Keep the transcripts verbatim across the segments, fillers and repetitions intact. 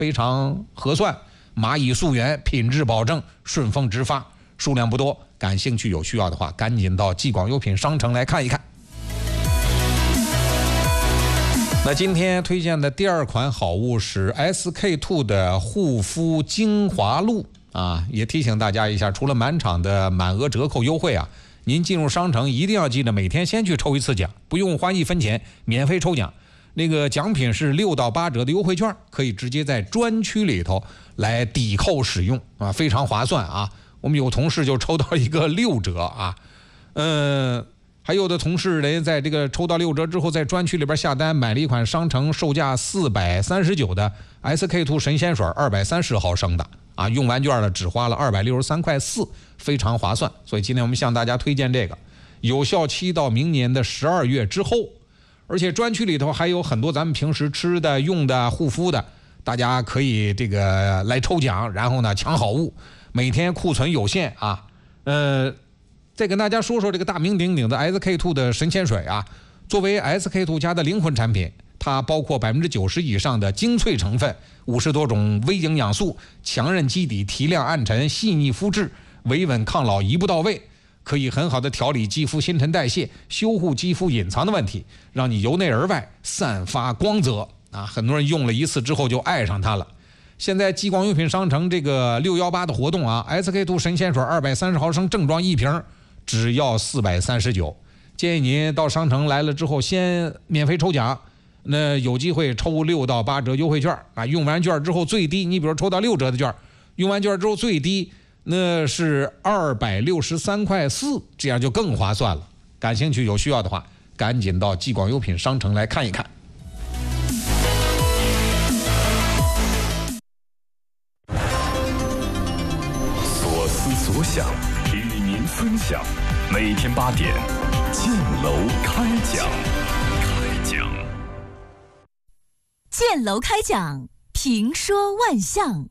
非常合算，蚂蚁溯源，品质保证，顺丰直发，数量不多，感兴趣有需要的话，赶紧到纪广优品商城来看一看。那今天推荐的第二款好物是 S K two 的护肤精华露啊，也提醒大家一下，除了满场的满额折扣优惠啊，您进入商城一定要记得每天先去抽一次奖，不用花一分钱，免费抽奖。那个奖品是六到八折的优惠券，可以直接在专区里头来抵扣使用啊，非常划算啊。我们有同事就抽到一个六折啊，嗯。还有的同事人在这个抽到六折之后，在专区里边下单买了一款商城售价四百三十九的 S K two 神仙水二百三十毫升的啊，用完券了只花了二百六十三块四，非常划算。所以今天我们向大家推荐这个，有效期到明年的十二月之后，而且专区里头还有很多咱们平时吃的、用的、护肤的，大家可以这个来抽奖，然后呢抢好物，每天库存有限啊，呃。再跟大家说说这个大名鼎鼎的 S K two 的神仙水啊，作为 S K two 家的灵魂产品，它包括百分之九十以上的精粹成分，五十多种微营养素，强韧基底，提亮暗沉，细腻肤质，维稳抗老，一步到位，可以很好的调理肌肤新陈代谢，修护肌肤隐藏的问题，让你由内而外散发光泽啊！很多人用了一次之后就爱上它了。现在纪广优品商城这个六一八的活动啊 ，S K two 神仙水二百三十毫升正装一瓶。只要四百三十九，建议您到商城来了之后先免费抽奖，那有机会抽六到八折优惠券啊！用完券之后最低，你比如抽到六折的券，用完券之后最低那是二百六十三块四，这样就更划算了。感兴趣有需要的话，赶紧到纪广优品商城来看一看。 所思所想。分享每天八点，建楼开讲，开讲， 建楼开讲，评说万象。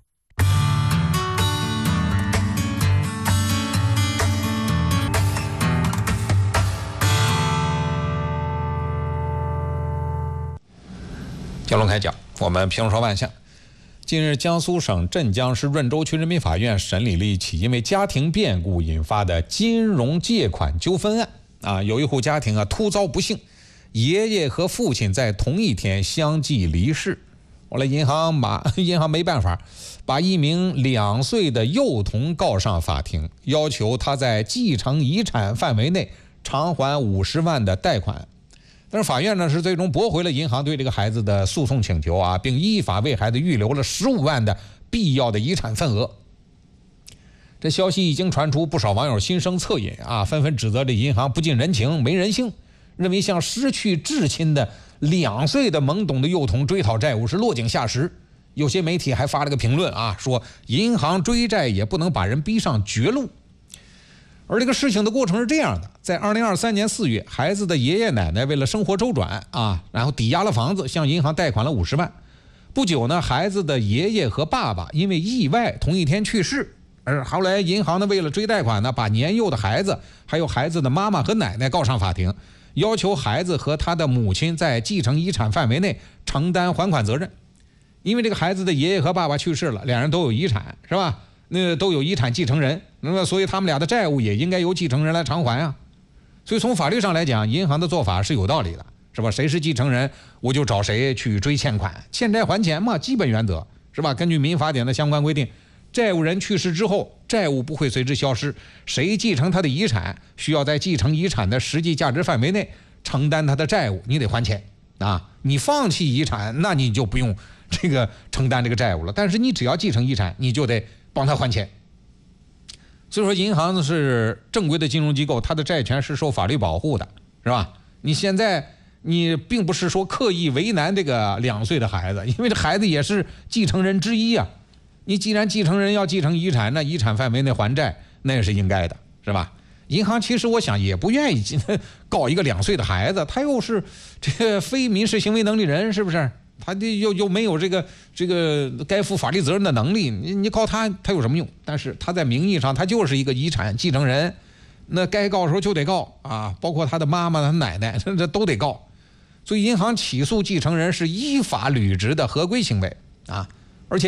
建楼开讲，我们评说万象。近日，江苏省镇江市润州区人民法院审理了一起因为家庭变故引发的金融借款纠纷案。啊，有一户家庭啊突遭不幸，爷爷和父亲在同一天相继离世。后来银行把银行没办法，把一名两岁的幼童告上法庭，要求他在继承遗产范围内偿还五十万的贷款。但是法院呢是最终驳回了银行对这个孩子的诉讼请求啊，并依法为孩子预留了十五万的必要的遗产份额。这消息一经传出，不少网友心生恻隐啊，纷纷指责这银行不近人情、没人性，认为向失去至亲的两岁的懵懂的幼童追讨债务是落井下石。有些媒体还发了个评论啊，说银行追债也不能把人逼上绝路。而这个事情的过程是这样的，在二零二三年四月，孩子的爷爷奶奶为了生活周转啊，然后抵押了房子，向银行贷款了五十万。不久呢，孩子的爷爷和爸爸因为意外同一天去世，而后来银行呢为了追贷款呢，把年幼的孩子还有孩子的妈妈和奶奶告上法庭，要求孩子和他的母亲在继承遗产范围内承担还款责任。因为这个孩子的爷爷和爸爸去世了，两人都有遗产，是吧？那都有遗产继承人，那么所以他们俩的债务也应该由继承人来偿还啊。所以从法律上来讲，银行的做法是有道理的，是吧？谁是继承人，我就找谁去追欠款，欠债还钱嘛，基本原则，是吧？根据民法典的相关规定，债务人去世之后，债务不会随之消失，谁继承他的遗产，需要在继承遗产的实际价值范围内承担他的债务，你得还钱啊。你放弃遗产，那你就不用这个承担这个债务了，但是你只要继承遗产，你就得帮他还钱。所以说银行是正规的金融机构，它的债权是受法律保护的，是吧？你现在你并不是说刻意为难这个两岁的孩子，因为这孩子也是继承人之一啊。你既然继承人要继承遗产，那遗产范围内还债那也是应该的，是吧？银行其实我想也不愿意告一个两岁的孩子，他又是这个非民事行为能力人，是不是？他又又没有这个这个该负法律责任的能力，你你告他他有什么用？但是他在名义上他就是一个遗产继承人，那该告的时候就得告啊，包括他的妈妈他奶奶这都得告。所以银行起诉继承人是依法履职的合规行为啊。